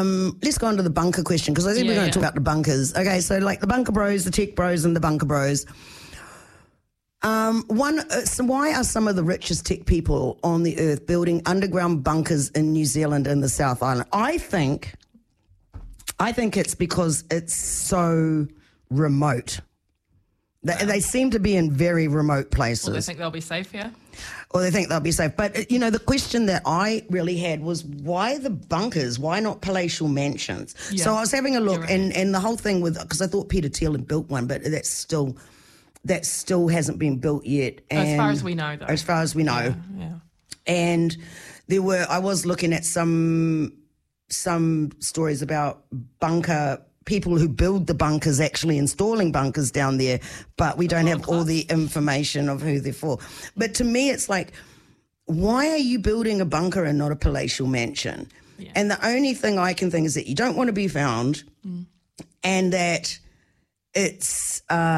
let's go on to the bunker question, because I think we're going to talk about the bunkers. Okay, so like the bunker bros, the tech bros and the bunker bros. So why are some of the richest tech people on the earth building underground bunkers in New Zealand and the South Island? I think it's because it's so remote. They seem to be in very remote places. Well, they think they'll be safe here. Or they think they'll be safe. But, the question that I really had was, why the bunkers? Why not palatial mansions? Yeah. So I was having a look, right. and the whole thing with, because I thought Peter Thiel had built one, but that still hasn't been built yet. And as far as we know, though. As far as we know. Yeah. And I was looking at some stories about people who build the bunkers actually installing bunkers down there, but we don't have all the information of who they're for. But to me, it's like, why are you building a bunker and not a palatial mansion? Yeah. And the only thing I can think is that you don't want to be found, and that it's,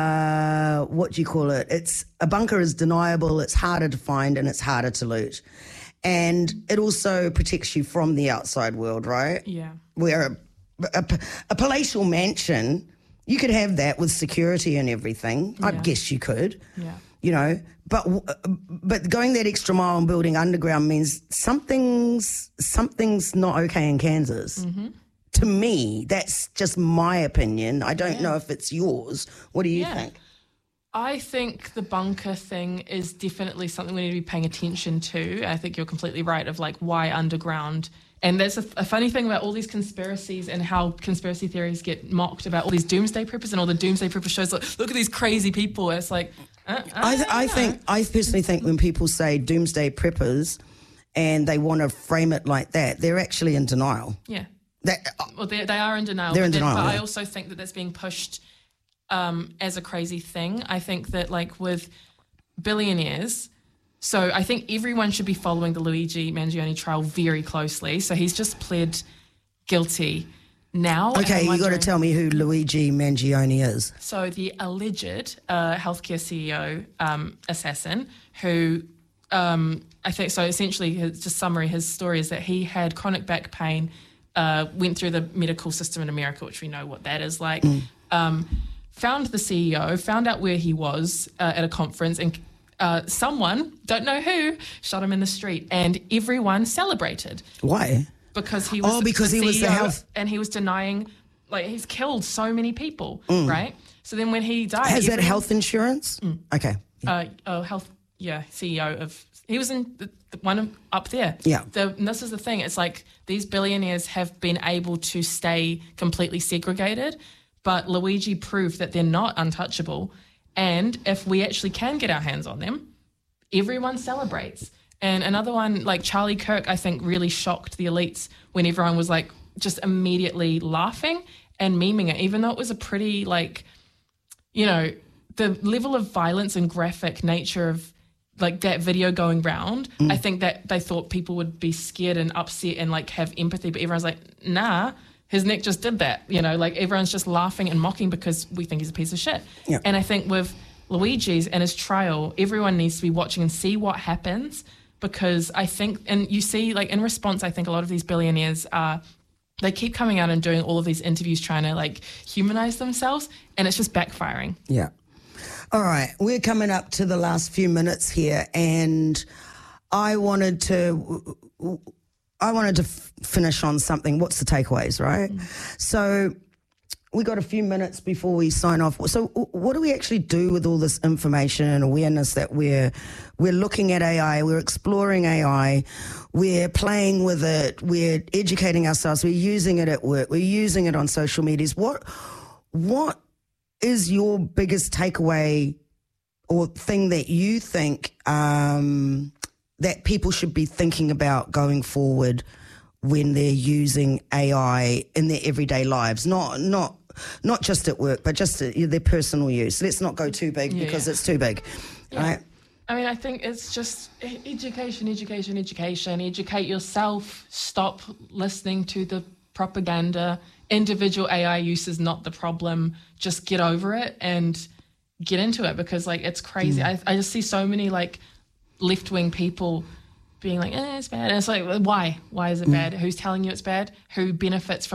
it's a bunker is deniable, it's harder to find, and it's harder to loot. And it also protects you from the outside world, right? Yeah. Where a palatial mansion, you could have that with security and everything. Yeah. I guess you could. Yeah. But going that extra mile and building underground means something's not okay in Kansas. Mm-hmm. To me, that's just my opinion. I don't know if it's yours. What do you think? I think the bunker thing is definitely something we need to be paying attention to. I think you're completely right of like why underground. And there's a funny thing about all these conspiracies and how conspiracy theories get mocked about all these doomsday preppers and all the doomsday prepper shows. Like, look at these crazy people. And it's like, I personally think when people say doomsday preppers and they want to frame it like that, they're actually in denial. Yeah. They are in denial. They're in denial. But I also think that that's being pushed as a crazy thing. I think that like with billionaires. So I think everyone should be following the Luigi Mangione trial very closely. So he's just pled guilty now. Okay, you got to tell me who Luigi Mangione is. So the alleged healthcare CEO assassin who I think, so essentially, just summary, his story is that he had chronic back pain, went through the medical system in America, which we know what that is like, found the CEO, found out where he was at a conference, and someone, don't know who, shot him in the street, and everyone celebrated. Why? Because he was because he was the health, and he was denying, like, he's killed so many people, right? So then when he died, has that health insurance? Okay. CEO of, he was in the one up there. Yeah. And this is the thing. It's like these billionaires have been able to stay completely segregated, but Luigi proved that they're not untouchable. And if we actually can get our hands on them, everyone celebrates. And another one, like Charlie Kirk, I think really shocked the elites when everyone was like just immediately laughing and memeing it, even though it was a pretty like, the level of violence and graphic nature of like that video going round. I think that they thought people would be scared and upset and like have empathy, but everyone's like, nah, his neck just did that. Like everyone's just laughing and mocking because we think he's a piece of shit. Yeah. And I think with Luigi's and his trial, everyone needs to be watching and see what happens, because I think, and you see like in response, I think a lot of these billionaires they keep coming out and doing all of these interviews trying to like humanize themselves, and it's just backfiring. Yeah. All right, we're coming up to the last few minutes here, and I wanted to finish on something. What's the takeaways, right? So we got a few minutes before we sign off. So what do we actually do with all this information and awareness that we're looking at AI, we're exploring AI, we're playing with it, we're educating ourselves, we're using it at work, we're using it on social medias. What is your biggest takeaway or thing that you think that people should be thinking about going forward when they're using AI in their everyday lives? Not just at work, but just their personal use. Let's not go too big because it's too big, right? I mean, I think it's just education. Educate yourself. Stop listening to the propaganda. Individual AI use is not the problem. Just get over it and get into it, because like it's crazy. I just see so many like left-wing people being like, it's bad. And it's like, why? Why is it bad? Who's telling you it's bad? Who benefits from